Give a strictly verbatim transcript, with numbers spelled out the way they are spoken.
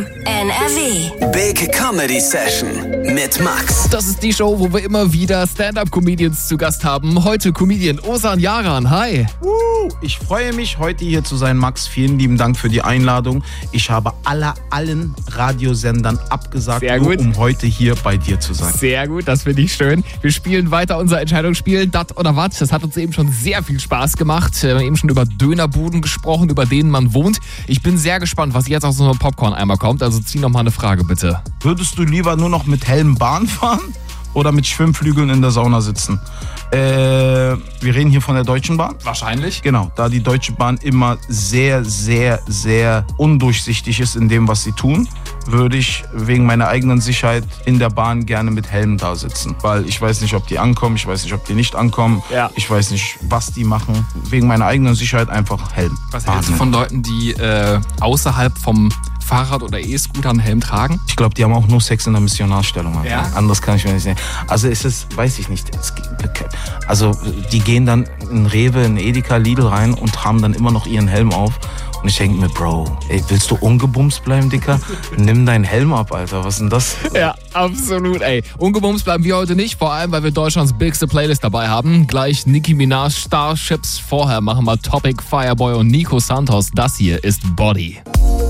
M N R W. Big Comedy Session mit Max. Das ist die Show, wo wir immer wieder Stand-Up-Comedians zu Gast haben. Heute Comedian Ozan Yaran. Hi. Uh, ich freue mich, heute hier zu sein, Max. Vielen lieben Dank für die Einladung. Ich habe aller, allen Radiosendern abgesagt, Sehr nur gut. um heute hier bei dir zu sein. Sehr gut, das finde ich schön. Wir spielen weiter unser Entscheidungsspiel, Dat oder Wat. Das hat uns eben schon sehr viel Spaß gemacht. Wir haben eben schon über Dönerbuden gesprochen, über denen man wohnt. Ich bin sehr gespannt, was jetzt aus so einem Popcorn-Eimer kommt. Also zieh noch mal eine Frage, bitte. Würdest du lieber nur noch mit Helm Bahn fahren oder mit Schwimmflügeln in der Sauna sitzen? Äh, wir reden hier von der Deutschen Bahn. Wahrscheinlich. Genau, da die Deutsche Bahn immer sehr, sehr, sehr undurchsichtig ist in dem, was sie tun, würde ich wegen meiner eigenen Sicherheit in der Bahn gerne mit Helm da sitzen. Weil ich weiß nicht, ob die ankommen, ich weiß nicht, ob die nicht ankommen, Ja. ich weiß nicht, was die machen. Wegen meiner eigenen Sicherheit einfach Helm. Was hältst du von Leuten, die äh, außerhalb vom Fahrrad oder E-Scooter einen Helm tragen? Ich glaube, die haben auch nur Sex in der Missionarstellung. Alter. Ja? Anderes kann ich mir nicht sehen. Also ist es, weiß ich nicht. Es, also die gehen dann in Rewe, in Edeka, Lidl rein und haben dann immer noch ihren Helm auf. Und ich denke mir, Bro, ey, willst du ungebumst bleiben, Dicker? Nimm deinen Helm ab, Alter. Was ist denn das? Ja, absolut, ey. Ungebumst bleiben wir heute nicht, vor allem, weil wir Deutschlands bigste Playlist dabei haben. Gleich Nicki Minaj, Starships. Vorher machen wir Topic, Fireboy und Nico Santos. Das hier ist Body.